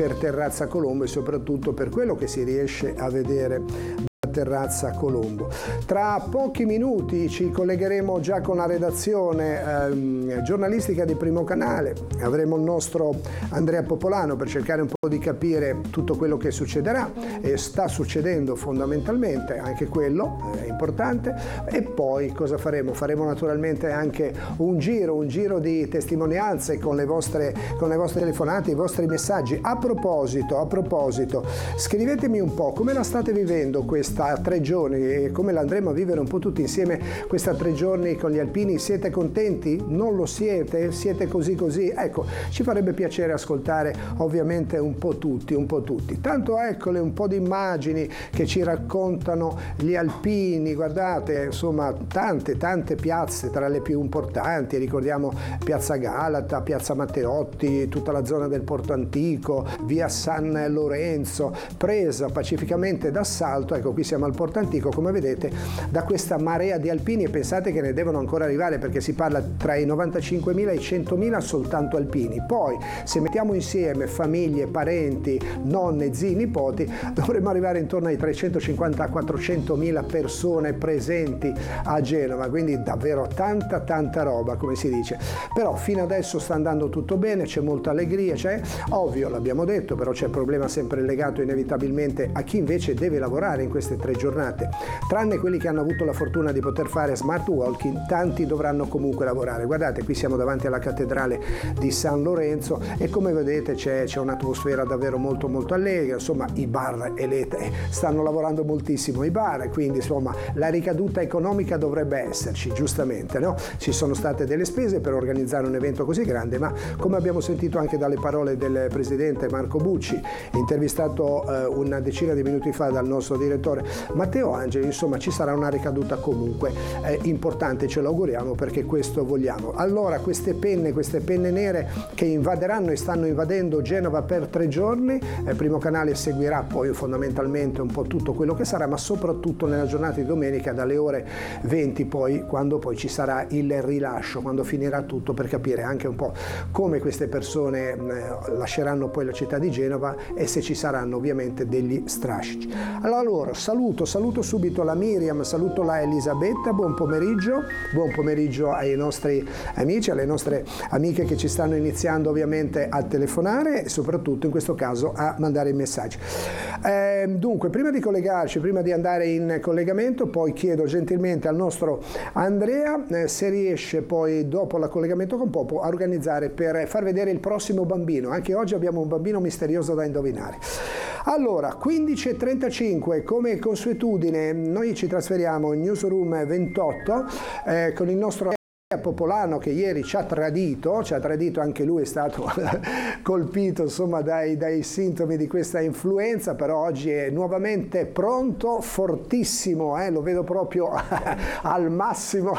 per Terrazza Colombo e soprattutto per quello che si riesce a vedere Terrazza Colombo. Tra pochi minuti ci collegheremo già con la redazione giornalistica di Primo Canale. Avremo il nostro Andrea Popolano per cercare un po' di capire tutto quello che succederà e sta succedendo fondamentalmente, anche quello è importante. E poi cosa faremo? Faremo naturalmente anche un giro di testimonianze con le vostre telefonate, i vostri messaggi. A proposito, scrivetemi un po' come la state vivendo questa 3 giorni e come la andremo a vivere un po' tutti insieme questa 3 giorni con gli alpini. Siete contenti? Non lo siete? Siete così? Ecco, ci farebbe piacere ascoltare ovviamente un po' tutti. Tanto eccole un po' di immagini che ci raccontano gli alpini. Guardate, insomma, tante piazze tra le più importanti. Ricordiamo Piazza Galata, Piazza Matteotti, tutta la zona del Porto Antico, via San Lorenzo, presa pacificamente d'assalto. Ecco, qui siamo al Porto Antico, come vedete, da questa marea di alpini, e pensate che ne devono ancora arrivare, perché si parla tra i 95.000 e i 100.000 soltanto alpini. Poi se mettiamo insieme famiglie, parenti, nonne, zii, nipoti, dovremmo arrivare intorno ai 350.000-400.000 persone presenti a Genova, quindi davvero tanta roba, come si dice. Però fino adesso sta andando tutto bene, c'è molta allegria, ovvio, l'abbiamo detto, però c'è il problema sempre legato inevitabilmente a chi invece deve lavorare in queste 3 giornate. Tranne quelli che hanno avuto la fortuna di poter fare smart working, tanti dovranno comunque lavorare. Guardate, qui siamo davanti alla cattedrale di San Lorenzo e come vedete c'è un'atmosfera davvero molto allegra. Insomma, i bar stanno lavorando moltissimo, i bar, quindi insomma la ricaduta economica dovrebbe esserci, giustamente, no? Ci sono state delle spese per organizzare un evento così grande, ma come abbiamo sentito anche dalle parole del presidente Marco Bucci, intervistato una decina di minuti fa dal nostro direttore Matteo Angeli, insomma ci sarà una ricaduta comunque importante, ce lo auguriamo, perché questo vogliamo. Allora, queste penne nere che invaderanno e stanno invadendo Genova per 3 giorni, Primo Canale seguirà poi fondamentalmente un po' tutto quello che sarà, ma soprattutto nella giornata di domenica dalle ore 20 poi, quando poi ci sarà il rilascio, quando finirà tutto, per capire anche un po' come queste persone lasceranno poi la città di Genova e se ci saranno ovviamente degli strascichi. Allora, saluto subito la Miriam, saluto la Elisabetta, buon pomeriggio ai nostri amici, alle nostre amiche che ci stanno iniziando ovviamente a telefonare e soprattutto in questo caso a mandare i messaggi. Dunque, prima di collegarci, prima di andare in collegamento, poi chiedo gentilmente al nostro Andrea se riesce poi dopo il collegamento con Popo a organizzare per far vedere il prossimo bambino. Anche oggi abbiamo un bambino misterioso da indovinare. Allora, 15:35, come consuetudine, noi ci trasferiamo in Newsroom 28 con il nostro Popolano, che ieri ci ha tradito, anche lui è stato colpito insomma dai sintomi di questa influenza, però oggi è nuovamente pronto, fortissimo, lo vedo proprio al massimo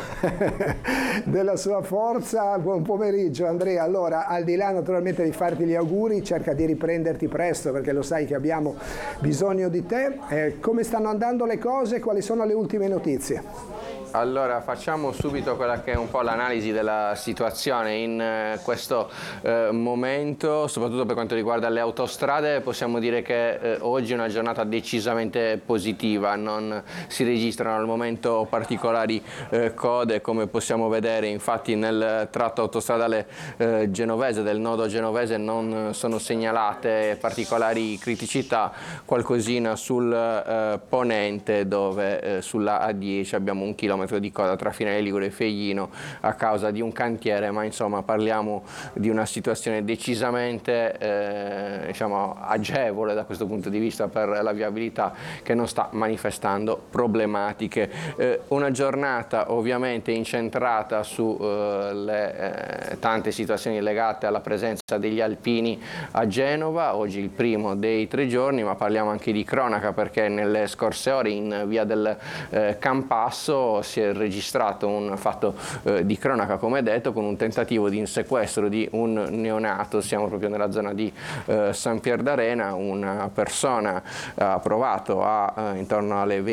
della sua forza. Buon pomeriggio Andrea. Allora, al di là naturalmente di farti gli auguri, cerca di riprenderti presto perché lo sai che abbiamo bisogno di te. Come stanno andando le cose? Quali sono le ultime notizie? Allora, facciamo subito quella che è un po' l'analisi della situazione in questo momento, soprattutto per quanto riguarda le autostrade. Possiamo dire che oggi è una giornata decisamente positiva, non si registrano al momento particolari code, come possiamo vedere. Infatti nel tratto autostradale genovese, del nodo genovese, non sono segnalate particolari criticità, qualcosina sul ponente, dove sulla A10 abbiamo 1 chilometro di coda tra Finale Ligure e Feglino a causa di un cantiere, ma insomma parliamo di una situazione decisamente diciamo agevole da questo punto di vista per la viabilità, che non sta manifestando problematiche. Una giornata ovviamente incentrata su le tante situazioni legate alla presenza degli alpini a Genova, oggi il primo dei 3 giorni, ma parliamo anche di cronaca, perché nelle scorse ore in via del Campasso si è registrato un fatto di cronaca, come detto, con un tentativo di insequestro di un neonato. Siamo proprio nella zona di San Pier d'Arena. Una persona ha provato intorno alle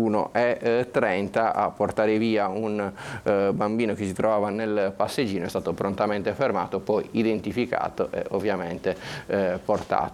21:30 a portare via un bambino che si trovava nel passeggino. È stato prontamente fermato, poi identificato e ovviamente portato